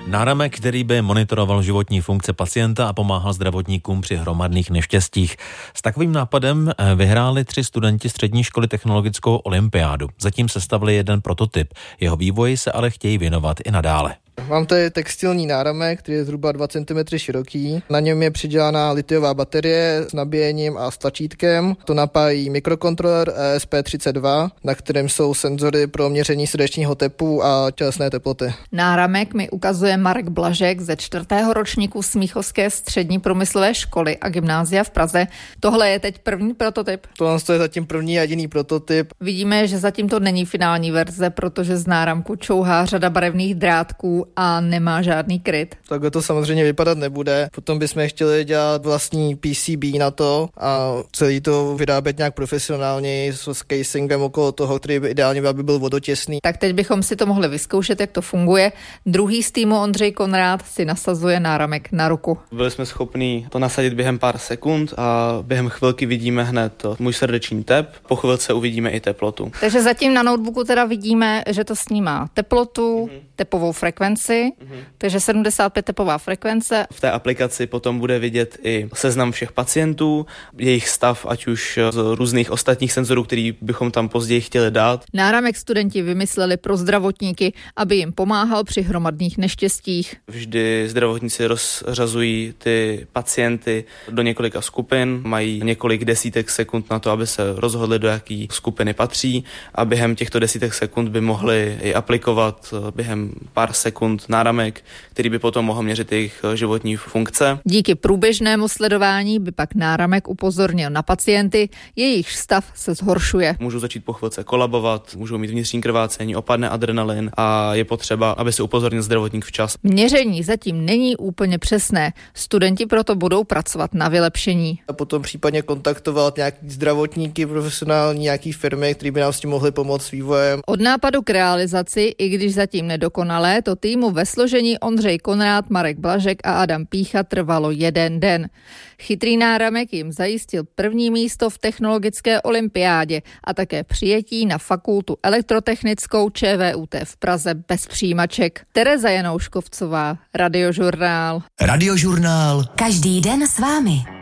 Náramek, který by monitoroval životní funkce pacienta a pomáhal zdravotníkům při hromadných neštěstích. S takovým nápadem vyhráli 3 studenti střední školy technologickou olympiádu. Zatím sestavili jeden prototyp. Jeho vývoji se ale chtějí věnovat i nadále. Mám tady textilní náramek, který je zhruba 2 cm široký. Na něm je přidělaná litiová baterie s nabíjením a s tlačítkem. To napájí mikrokontroler ESP32, na kterém jsou senzory pro měření srdečního tepu a tělesné teploty. Náramek mi ukazuje Marek Blažek ze 4. ročníku Smíchovské střední průmyslové školy a gymnázia v Praze. Tohle je teď první prototyp. Tohle je zatím první a jediný prototyp. Vidíme, že zatím to není finální verze, protože z náramku čouhá řada barevných drátků a nemá žádný kryt. Takhle to samozřejmě vypadat nebude. Potom bychom chtěli dělat vlastní PCB na to a celý to vyrábět nějak profesionálně s casingem okolo toho, který by ideálně by byl vodotěsný. Tak teď bychom si to mohli vyzkoušet, jak to funguje. Druhý z týmu Ondřej Konrád si nasazuje náramek na ruku. Byli jsme schopní to nasadit během pár sekund a během chvilky vidíme hned můj srdeční tep, po chvilce uvidíme i teplotu. Takže zatím na notebooku teda vidíme, že to snímá teplotu, tepovou frekvenci, takže 75 tepová frekvence. V té aplikaci potom bude vidět i seznam všech pacientů, jejich stav, ať už z různých ostatních senzorů, který bychom tam později chtěli dát. Náramek studenti vymysleli pro zdravotníky, aby jim pomáhal při hromadných neštěstích. Vždy zdravotníci rozřazují ty pacienty do několika skupin, mají několik desítek sekund na to, aby se rozhodli, do jaké skupiny patří a během těchto desítek sekund by mohli i aplikovat během pár sekund náramek, který by potom mohl měřit jejich životní funkce. Díky průběžnému sledování by pak náramek upozornil na pacienty, jejich stav se zhoršuje. Můžou začít po chvilce kolabovat, můžou mít vnitřní krvácení, opadne adrenalin a je potřeba, aby se upozornil zdravotník včas. Měření zatím není úplně přesné. Studenti proto budou pracovat na vylepšení. A potom případně kontaktovat nějaký zdravotníky, profesionální, nějaký firmy, které by nám s tím mohly pomoct s vývojem. Od nápadu k realizaci, i když zatím nedokonalé, to týmu ve složení Ondřej Konrád, Marek Blažek a Adam Pícha trvalo 1 den. Chytrý náramek jim zajistil první místo v technologické olympiádě a také přijetí na fakultu elektrotechnickou ČVUT v Praze bez přijímaček. Tereza Janouškovcová, Radiožurnál. Radiožurnál. Každý den s vámi.